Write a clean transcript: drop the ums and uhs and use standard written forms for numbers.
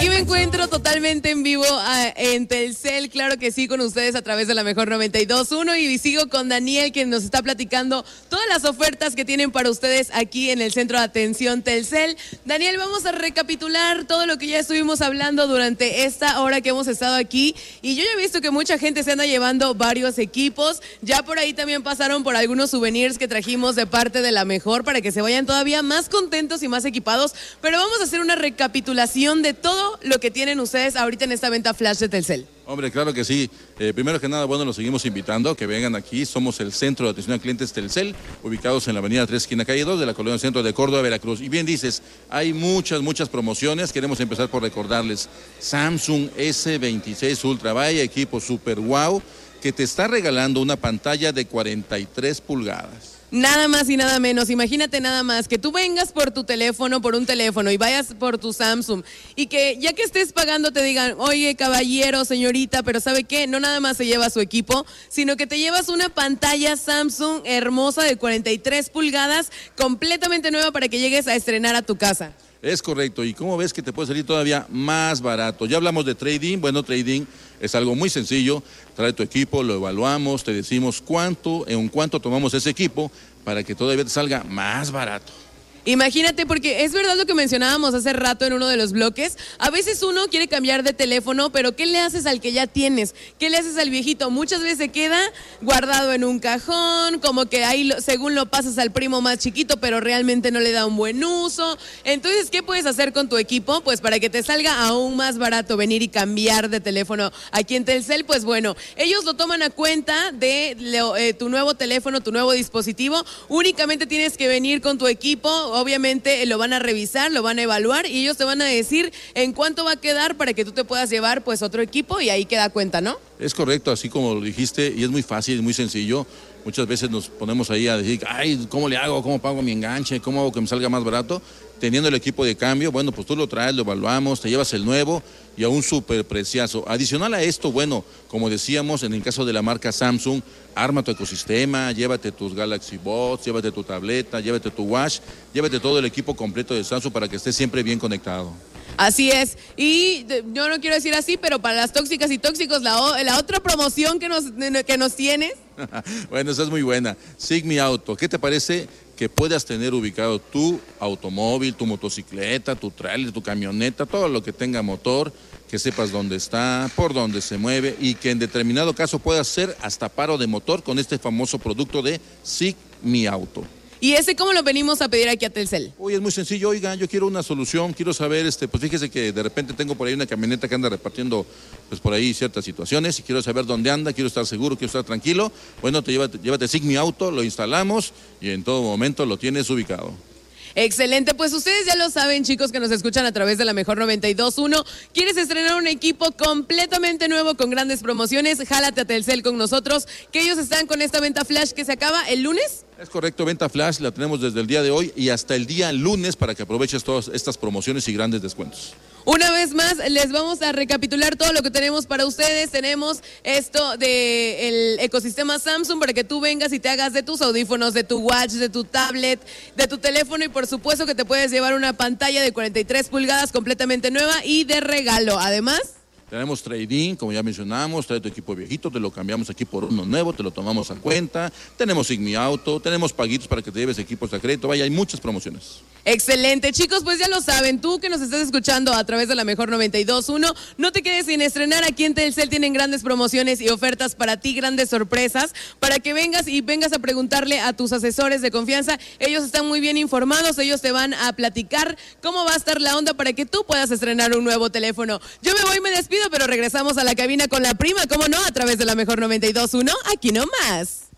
Aquí me encuentro totalmente en vivo en Telcel, claro que sí, con ustedes a través de la mejor 92.1 y sigo con Daniel, quien nos está platicando todas las ofertas que tienen para ustedes aquí en el centro de atención Telcel. Daniel, vamos a recapitular todo lo que ya estuvimos hablando durante esta hora que hemos estado aquí, y yo ya he visto que mucha gente se anda llevando varios equipos. Ya por ahí también pasaron por algunos souvenirs que trajimos de parte de la mejor para que se vayan todavía más contentos y más equipados, pero vamos a hacer una recapitulación de todo lo que tienen ustedes ahorita en esta venta flash de Telcel. Hombre, claro que sí. Primero que nada, bueno, los seguimos invitando a que vengan aquí. Somos el Centro de Atención a Clientes Telcel, ubicados en la avenida 3, esquina calle 2, de la Colonia Centro de Córdoba, Veracruz. Y bien dices, hay muchas promociones. Queremos empezar por recordarles Samsung S26 Ultra, vaya equipo super wow, que te está regalando una pantalla de 43 pulgadas. Nada más y nada menos. Imagínate nada más que tú vengas por tu teléfono, por un teléfono, y vayas por tu Samsung, y que ya que estés pagando te digan, oye, caballero, señorita, pero ¿sabe qué? No nada más se lleva su equipo, sino que te llevas una pantalla Samsung hermosa de 43 pulgadas, completamente nueva para que llegues a estrenar a tu casa. Es correcto, y ¿cómo ves que te puede salir todavía más barato? Ya hablamos de trading. Bueno, trading es algo muy sencillo. Trae tu equipo, lo evaluamos, te decimos en cuánto tomamos ese equipo para que todavía te salga más barato. Imagínate, porque es verdad lo que mencionábamos hace rato en uno de los bloques. A veces uno quiere cambiar de teléfono, pero ¿qué le haces al que ya tienes? ¿Qué le haces al viejito? Muchas veces se queda guardado en un cajón, como que ahí según lo pasas al primo más chiquito, pero realmente no le da un buen uso. Entonces, ¿qué puedes hacer con tu equipo? Pues para que te salga aún más barato venir y cambiar de teléfono aquí en Telcel, pues bueno, ellos lo toman a cuenta de tu nuevo teléfono, tu nuevo dispositivo. Únicamente tienes que venir con tu equipo. Obviamente lo van a revisar, lo van a evaluar y ellos te van a decir en cuánto va a quedar para que tú te puedas llevar pues otro equipo, y ahí queda cuenta, ¿no? Es correcto, así como lo dijiste, y es muy fácil, es muy sencillo. Muchas veces nos ponemos ahí a decir, ay, ¿cómo le hago? ¿Cómo pago mi enganche? ¿Cómo hago que me salga más barato? Teniendo el equipo de cambio, bueno, pues tú lo traes, lo evaluamos, te llevas el nuevo y a un súper preciazo. Adicional a esto, bueno, como decíamos, en el caso de la marca Samsung, arma tu ecosistema, llévate tus Galaxy Buds, llévate tu tableta, llévate tu Watch, llévate todo el equipo completo de Samsung para que estés siempre bien conectado. Así es, y yo no quiero decir así, pero para las tóxicas y tóxicos, la otra promoción que nos tienes. Bueno, esa es muy buena. Sigmi Auto, ¿qué te parece que puedas tener ubicado tu automóvil, tu motocicleta, tu trailer, tu camioneta, todo lo que tenga motor, que sepas dónde está, por dónde se mueve, y que en determinado caso puedas hacer hasta paro de motor con este famoso producto de Sigmi Auto? ¿Y ese cómo lo venimos a pedir aquí a Telcel? Oye, es muy sencillo. Oiga, yo quiero una solución, quiero saber, pues fíjese que de repente tengo por ahí una camioneta que anda repartiendo, pues por ahí ciertas situaciones, y quiero saber dónde anda, quiero estar seguro, quiero estar tranquilo. Bueno, llévate Sigmi Auto, lo instalamos y en todo momento lo tienes ubicado. Excelente, pues ustedes ya lo saben, chicos, que nos escuchan a través de la mejor 92.1. ¿Quieres estrenar un equipo completamente nuevo con grandes promociones? Jálate a Telcel con nosotros, que ellos están con esta venta flash que se acaba el lunes. Es correcto, venta flash la tenemos desde el día de hoy y hasta el día lunes para que aproveches todas estas promociones y grandes descuentos. Una vez más, les vamos a recapitular todo lo que tenemos para ustedes. Tenemos esto del ecosistema Samsung para que tú vengas y te hagas de tus audífonos, de tu watch, de tu tablet, de tu teléfono, y por supuesto que te puedes llevar una pantalla de 43 pulgadas completamente nueva y de regalo. Además, tenemos trading, como ya mencionamos, trae tu equipo viejito, te lo cambiamos aquí por uno nuevo, te lo tomamos a cuenta. Tenemos Sigmi Auto, tenemos paguitos para que te lleves equipos a crédito. Vaya, hay muchas promociones. Excelente, chicos, pues ya lo saben, tú que nos estás escuchando a través de la mejor 92.1, no te quedes sin estrenar. Aquí en Telcel tienen grandes promociones y ofertas para ti, grandes sorpresas, para que vengas a preguntarle a tus asesores de confianza. Ellos están muy bien informados, ellos te van a platicar cómo va a estar la onda para que tú puedas estrenar un nuevo teléfono. Yo me voy, me despido, pero regresamos a la cabina con la prima, ¿cómo no? A través de la mejor 92.1, aquí nomás.